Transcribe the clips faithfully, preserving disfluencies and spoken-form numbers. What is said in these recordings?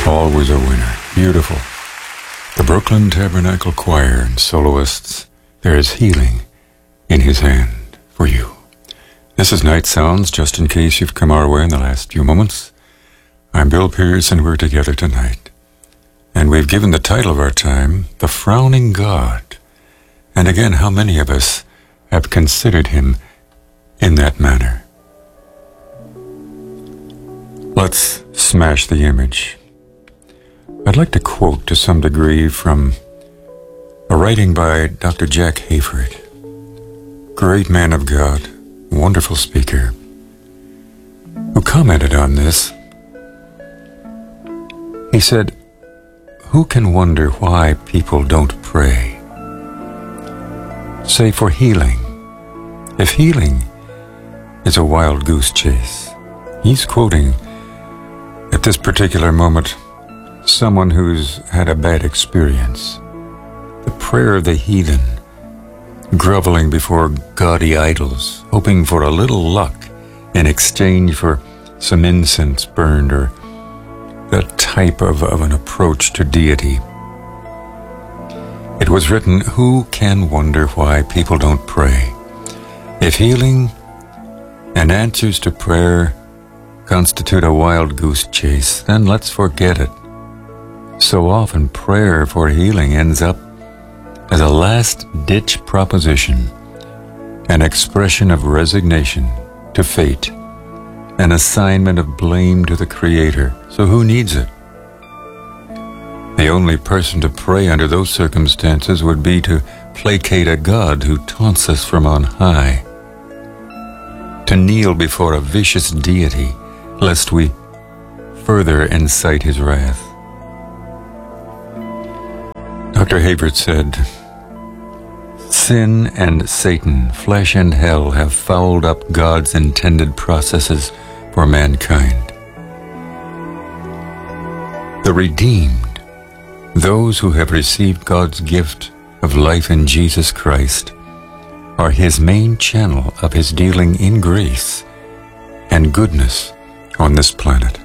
Always a winner. Beautiful. The Brooklyn Tabernacle Choir and soloists, there is healing in his hand for you. This is Night Sounds, just in case you've come our way in the last few moments. I'm Bill Pierce, and we're together tonight. And we've given the title of our time, The Frowning God. And again, how many of us have considered him in that manner? Let's smash the image. I'd like to quote to some degree from a writing by Doctor Jack Hayford, great man of God, wonderful speaker, who commented on this. He said, "Who can wonder why people don't pray? Say for healing. If healing is a wild goose chase," he's quoting at this particular moment someone who's had a bad experience. The prayer of the heathen, groveling before gaudy idols, hoping for a little luck in exchange for some incense burned, or that type of, of an approach to deity. It was written, "Who can wonder why people don't pray? If healing and answers to prayer constitute a wild goose chase, then let's forget it." So often prayer for healing ends up as a last-ditch proposition, an expression of resignation to fate, an assignment of blame to the Creator. So who needs it? The only person to pray under those circumstances would be to placate a God who taunts us from on high, to kneel before a vicious deity lest we further incite his wrath. Doctor Hayford said, "Sin and Satan, flesh and hell, have fouled up God's intended processes for mankind. The redeemed, those who have received God's gift of life in Jesus Christ, are his main channel of his dealing in grace and goodness on this planet."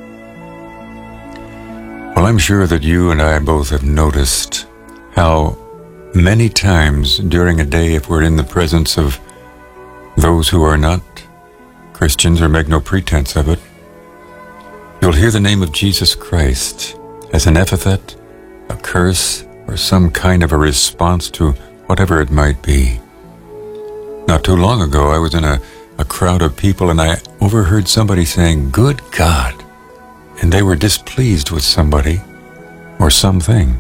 Well, I'm sure that you and I both have noticed how many times during a day, if we're in the presence of those who are not Christians or make no pretense of it, you'll hear the name of Jesus Christ as an epithet, a curse, or some kind of a response to whatever it might be. Not too long ago, I was in a, a crowd of people, and I overheard somebody saying, "Good God," and they were displeased with somebody or something.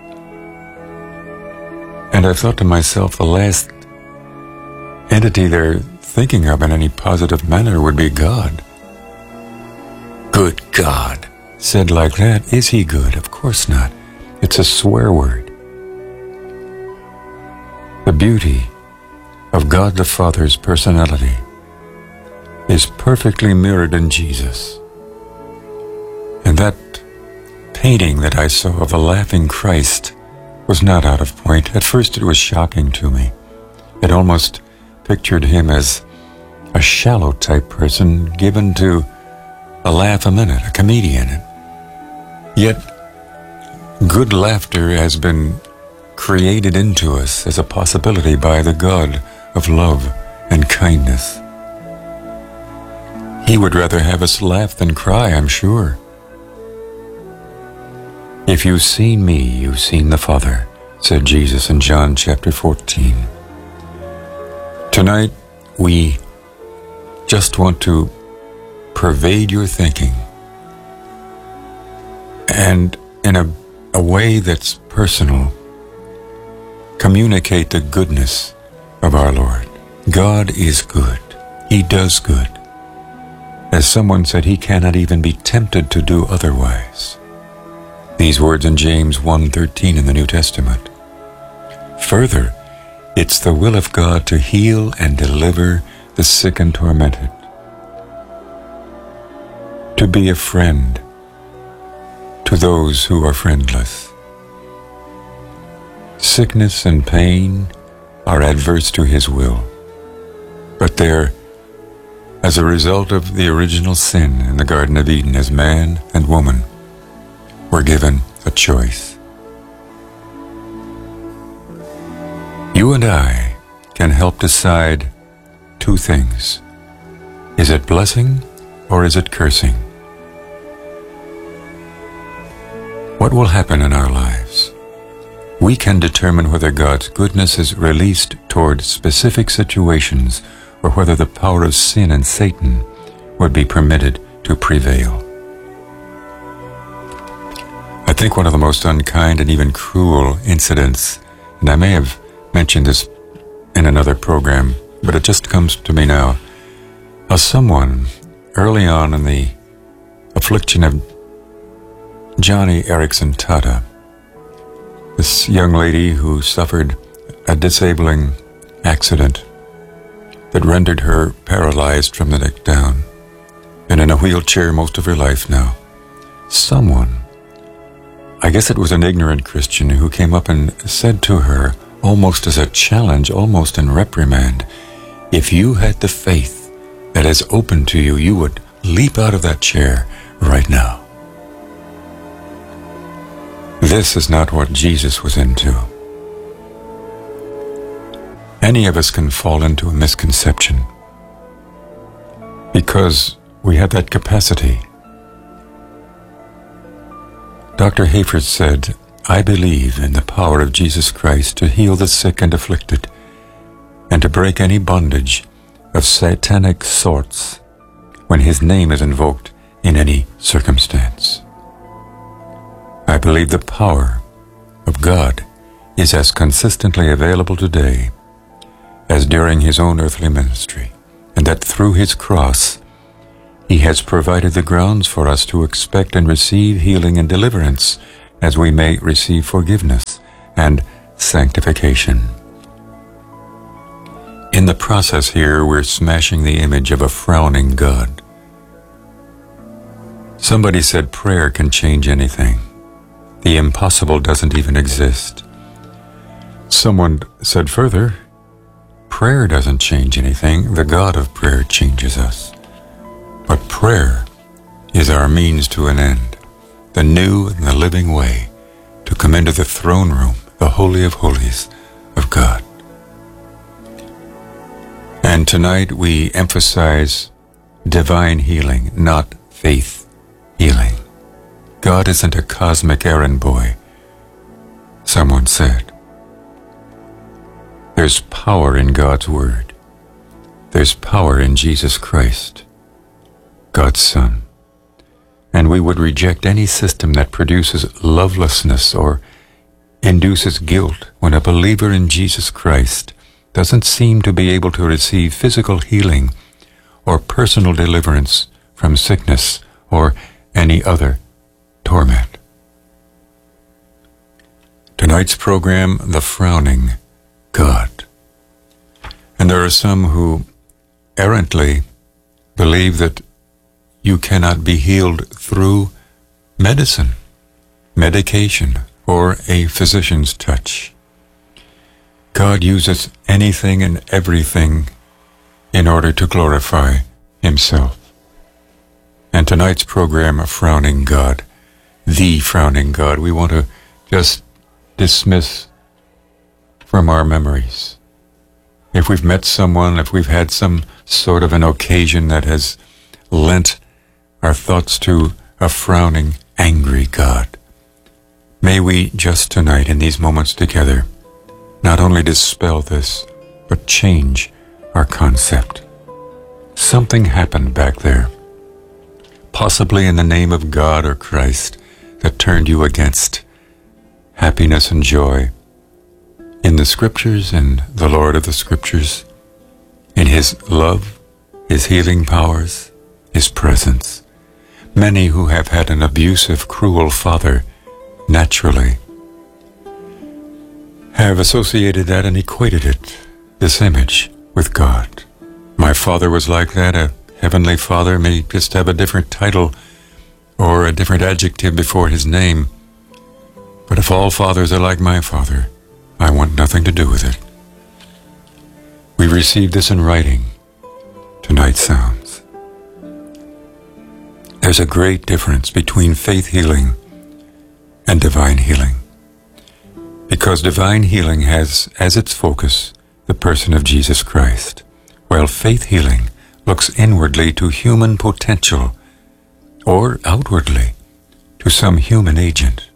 And I thought to myself, the last entity they're thinking of in any positive manner would be God. Good God. Said like that, is he good? Of course not. It's a swear word. The beauty of God the Father's personality is perfectly mirrored in Jesus. And that painting that I saw of the laughing Christ was not out of point. At first it was shocking to me. It almost pictured him as a shallow type person given to a laugh a minute, a comedian. Yet good laughter has been created into us as a possibility by the God of love and kindness. He would rather have us laugh than cry, I'm sure. "If you've seen me, you've seen the Father," said Jesus in John chapter fourteen. Tonight, we just want to pervade your thinking, and in a, a way that's personal, communicate the goodness of our Lord. God is good. He does good. As someone said, he cannot even be tempted to do otherwise. These words in James one thirteen in the New Testament. Further, it's the will of God to heal and deliver the sick and tormented, to be a friend to those who are friendless. Sickness and pain are adverse to his will, but they're as a result of the original sin in the Garden of Eden as man and woman were given a choice. You and I can help decide two things. Is it blessing or is it cursing? What will happen in our lives? We can determine whether God's goodness is released toward specific situations or whether the power of sin and Satan would be permitted to prevail. I think one of the most unkind and even cruel incidents, and I may have mentioned this in another program, but it just comes to me now, of someone early on in the affliction of Johnny Erickson Tata, this young lady who suffered a disabling accident that rendered her paralyzed from the neck down and in a wheelchair most of her life now. Someone, I guess it was an ignorant Christian, who came up and said to her, almost as a challenge, almost in reprimand, if you had the faith that is open to you, you would leap out of that chair right now. This is not what Jesus was into. Any of us can fall into a misconception because we have that capacity. Doctor Hayford said, I believe in the power of Jesus Christ to heal the sick and afflicted and to break any bondage of satanic sorts when his name is invoked in any circumstance. I believe the power of God is as consistently available today as during his own earthly ministry, and that through his cross, he has provided the grounds for us to expect and receive healing and deliverance as we may receive forgiveness and sanctification. In the process here, we're smashing the image of a frowning God. Somebody said prayer can change anything. The impossible doesn't even exist. Someone said further, prayer doesn't change anything. The God of prayer changes us. But prayer is our means to an end, the new and the living way to come into the throne room, the Holy of Holies of God. And tonight we emphasize divine healing, not faith healing. God isn't a cosmic errand boy, someone said. There's power in God's Word. There's power in Jesus Christ, God's Son. And we would reject any system that produces lovelessness or induces guilt when a believer in Jesus Christ doesn't seem to be able to receive physical healing or personal deliverance from sickness or any other torment. Tonight's program, The Frowning God. And there are some who errantly believe that you cannot be healed through medicine, medication, or a physician's touch. God uses anything and everything in order to glorify himself. And tonight's program, A Frowning God, the frowning God, we want to just dismiss from our memories. If we've met someone, if we've had some sort of an occasion that has lent our thoughts to a frowning, angry God, may we just tonight, in these moments together, not only dispel this, but change our concept. Something happened back there, possibly in the name of God or Christ, that turned you against happiness and joy in the Scriptures and the Lord of the Scriptures, in his love, his healing powers, his presence. Many who have had an abusive, cruel father naturally have associated that and equated it, this image, with God. My father was like that. A heavenly father may just have a different title or a different adjective before his name. But if all fathers are like my father, I want nothing to do with it. We received this in writing. Tonight's sounds. There's a great difference between faith healing and divine healing. Because divine healing has as its focus the person of Jesus Christ, while faith healing looks inwardly to human potential or outwardly to some human agent.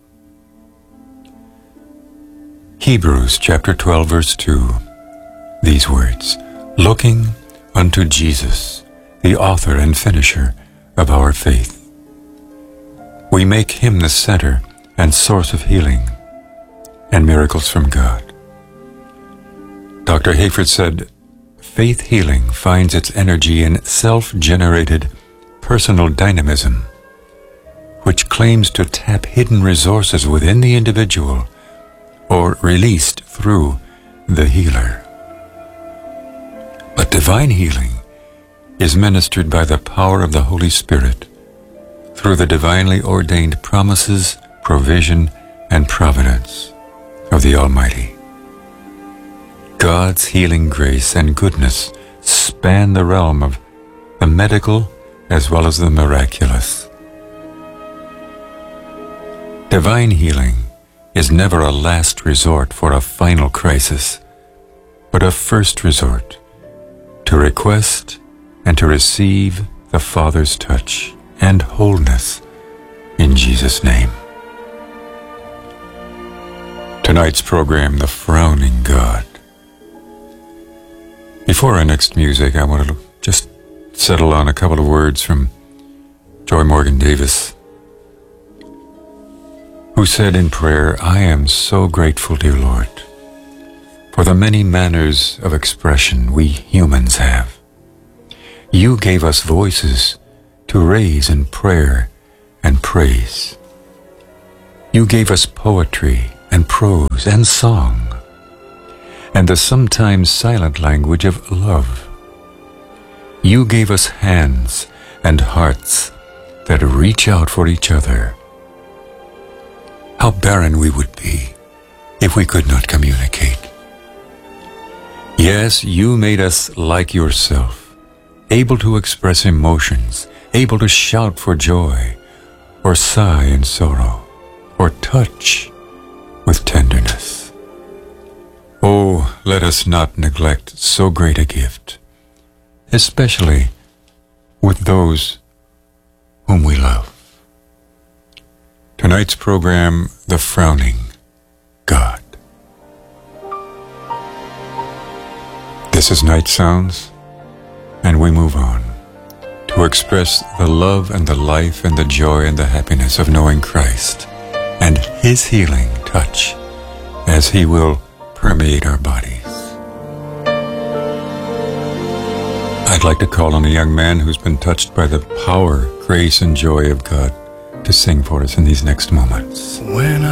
Hebrews chapter twelve verse two, these words, looking unto Jesus, the author and finisher of our faith. We make him the center and source of healing and miracles from God. Doctor Hayford said, faith healing finds its energy in self-generated personal dynamism, which claims to tap hidden resources within the individual or released through the healer. But divine healing is ministered by the power of the Holy Spirit through the divinely ordained promises, provision, and providence of the Almighty. God's healing grace and goodness span the realm of the medical as well as the miraculous. Divine healing is never a last resort for a final crisis, but a first resort to request and to receive the Father's touch and wholeness in Jesus' name. Tonight's program, The Frowning God. Before our next music, I want to just settle on a couple of words from Joy Morgan Davis, who said in prayer, I am so grateful, dear Lord, for the many manners of expression we humans have. You gave us voices to raise in prayer and praise. You gave us poetry and prose and song, and the sometimes silent language of love. You gave us hands and hearts that reach out for each other. How barren we would be if we could not communicate. Yes, you made us like yourself, able to express emotions, able to shout for joy, or sigh in sorrow, or touch with tenderness. Oh, let us not neglect so great a gift, especially with those whom we love. Tonight's program, The Frowning God. This is Night Sounds, and we move on to express the love and the life and the joy and the happiness of knowing Christ and his healing touch as he will permeate our bodies. I'd like to call on a young man who's been touched by the power, grace, and joy of God to sing for us in these next moments. When